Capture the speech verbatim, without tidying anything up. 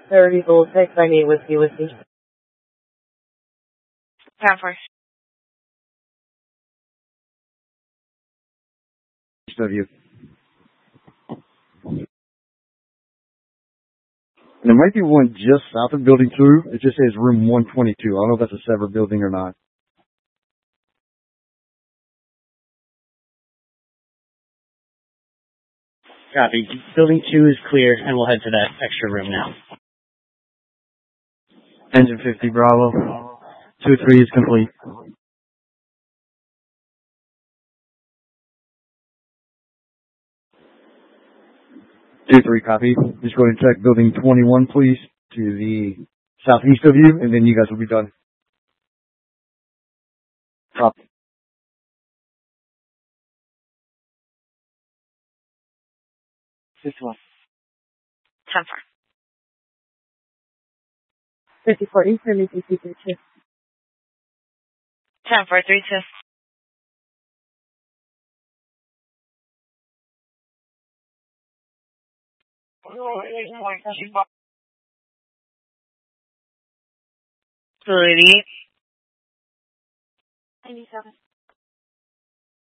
thirty Gold Six nine eight Whiskey Whiskey. ten four. W. And there might be one just south of building two. It just says room one twenty-two. I don't know if that's a separate building or not. Copy. Building two is clear, and we'll head to that extra room now. Engine fifty, Bravo. two three is complete. two three, copy. Just go ahead and check building twenty-one, please, to the southeast of you, and then you guys will be done. Copy. fifty-one. ten four. fifty-four Eastern, E C C three two. ten four three two. Blue eighty-eight. ninety-seven.